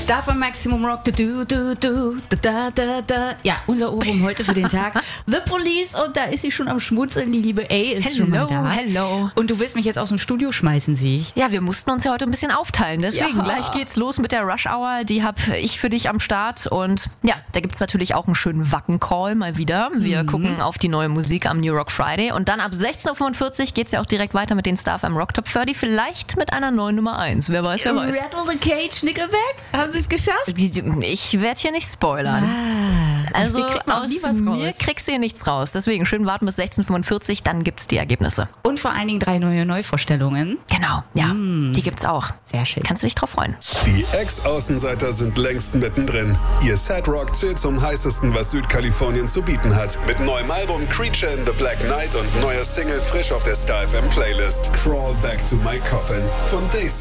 Star von Maximum Rock. Ja, unser Ohrwurm heute für den Tag. The Police, und da ist sie schon am Schmunzeln. Die liebe A ist schon mal da. Hello. Und du willst mich jetzt aus dem Studio schmeißen, sehe ich. Ja, wir mussten uns ja heute ein bisschen aufteilen. Deswegen, Ja. Gleich geht's los mit der Rush Hour. Die habe ich für dich am Start. Und ja, da gibt's natürlich auch einen schönen Wacken-Call mal wieder. Wir gucken auf die neue Musik am New Rock Friday. Und dann ab 16.45 Uhr geht's ja auch direkt weiter mit den Star FM Rock Top 30. Vielleicht mit einer neuen Nummer 1. Wer weiß, wer weiß. Rattle the Cage, Nickelback? Haben sie es geschafft? Ich werde hier nicht spoilern. Also aus mir kriegst du hier nichts raus. Deswegen schön warten bis 16.45 Uhr, dann gibt's die Ergebnisse. Und vor allen Dingen 3 neue Neuvorstellungen. Genau, ja, die gibt's auch. Sehr schön. Kannst du dich drauf freuen. Die Ex-Außenseiter sind längst mittendrin. Ihr Sad-Rock zählt zum heißesten, was Südkalifornien zu bieten hat. Mit neuem Album Creature in the Black Knight und neuer Single frisch auf der Star FM Playlist. Crawl Back to My Coffin von Daisy.